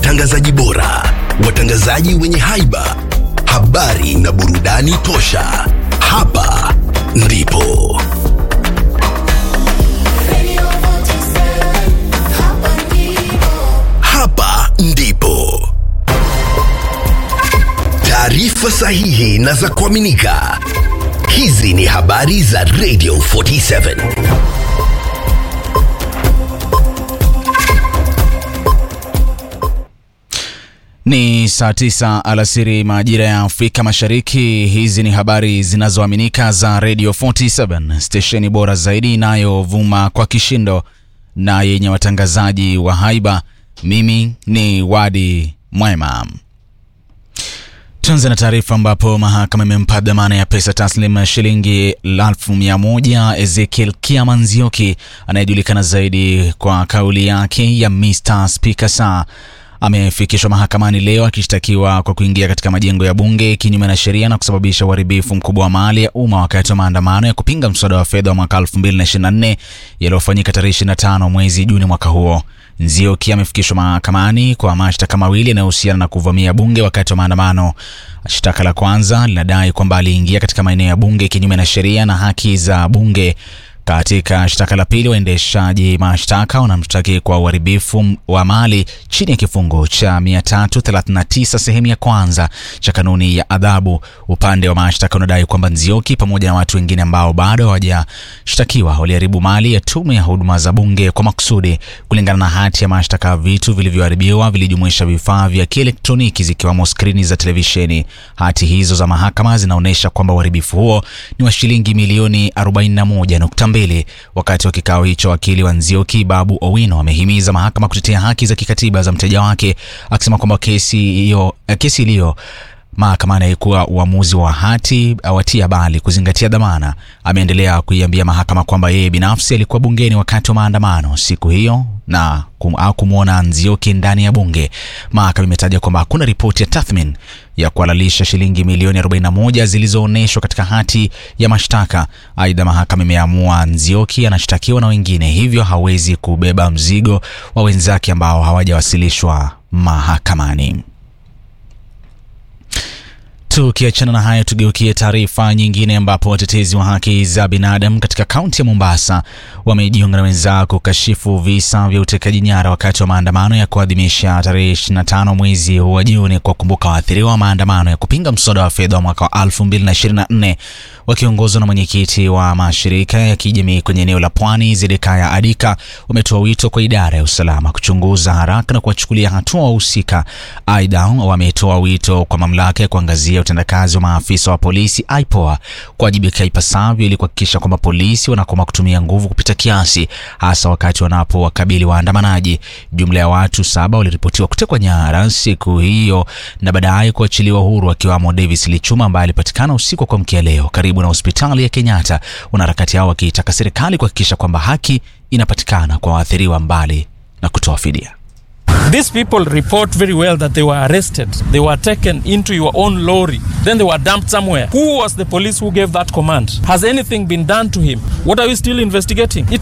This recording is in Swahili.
watangazaji bora, watangazaji wenye haiba, habari na burudani tosha. Hapa ndipo taarifa sahihi na za kuaminika. Hizi ni habari za Radio 47. Ni saa 9 alasiri majira ya Afrika Mashariki. Hizi ni habari zinazoaminika za Radio 47, stesheni bora zaidi inayovuma kwa kishindo na yenye watangazaji wa haiba. Mimi ni Wadi Mwema. Tuanze na taarifa ambapo mahakama imempa dhamana ya pesa taslim shilingi 100,000 Ezekiel Kiamanzioki, anayejulikana zaidi kwa kauli yake ya Mr. Speaker Sir. Amefikishwa mahakamani leo akishtakiwa kwa kuingia katika majengo ya bunge kinyume na sheria na kusababisha uharibifu mkubwa wa mali ya umma wakati wa maandamano ya kupinga mswada wa fedha wa mwaka 2024 yaliyofanyika tarehe 25 mwezi Juni mwaka huo. Nzioki amefikishwa mahakamani kwa mashtaka mawili yanayohusiana na kuvamia bunge wakati wa maandamano. Shtaka la kwanza linadai kwamba aliingia katika maeneo ya bunge kinyume na sheria na haki za bunge. Katika shtaka la pili, waendeshaji mashtaka wanamshtaki kwa uharibifu wa mali chini ya kifungu cha 339 sehemu ya kwanza cha kanuni ya adhabu. Upande wa mashtaka unadai kwamba Nzioki pamoja na watu wengine ambao bado hawajashtakiwa waliharibu mali ya tume ya huduma za bunge kwa makusudi. Kulingana na hati ya mashtaka, vitu vilivyoharibiwa vilijumuisha vifaa vya kielektroniki zikiwemo skrini za televisheni. Hati hizo za mahakama zinaonyesha kwamba uharibifu huo ni wa shilingi milioni 41.2. Wakati wa kikao hicho, wakili wa Nzioki Babu Owino amehimiza mahakama kutetea haki za kikatiba za mteja wake, akisema kwamba kesi iliyo mahakamani haikuwa uamuzi wa hati awatia bali kuzingatia dhamana. Ameendelea kuiambia mahakama kwamba yeye binafsi alikuwa bungeni wakati wa maandamano siku hiyo na kumwona Nzioki ndani ya bunge. Mahakama imetaja kwamba hakuna ripoti ya tathmini ya kuhalalisha shilingi milioni 41 zilizoonyeshwa katika hati ya mashtaka. Aidha, mahakama imeamua Nzioki anashtakiwa na wengine, hivyo hawezi kubeba mzigo wa wenzake ambao hawajawasilishwa mahakamani. Tukiachana na hayo, tugeukie taarifa nyingine ambapo watetezi wa haki za binadamu katika kaunti ya Mombasa wamejiunga na wenzao kukashifu visa vya utekaji nyara wakati wa maandamano ya kuadhimisha tarehe 25 mwezi wa Juni kwa kumbuka waathiriwa wa maandamano ya kupinga mswada wa fedha wa mwaka 2024. Wakiongozwa na mwenyekiti wa mashirika ya kijamii kwenye eneo la Pwani, Zedekaya Adika, wametoa wito kwa idara ya usalama kuchunguza haraka na kuwachukulia hatua wahusika. Aidha, wametoa wito kwa mamlaka ya kuangazia utendakazi wa maafisa wa polisi IPOA kuwajibika ipasavyo ili kuhakikisha kwamba polisi wanakoma kutumia nguvu kupita kiasi, hasa wakati wanapowakabili waandamanaji. Jumla ya watu 7 waliripotiwa kutekwa nyara siku hiyo na baadaye kuachiliwa huru, akiwamo Davis Lichuma ambaye alipatikana usiku kwa mkia leo karibu na hospitali ya Kenyatta. Wanaharakati hao wakiitaka serikali kuhakikisha kwamba haki inapatikana kwa waathiriwa mbali na kutoa fidia. These people report very well that they were arrested. They were taken into your own lorry. Then they were dumped somewhere. Who was the police who gave that command? Has anything been done to him? What are we still investigating?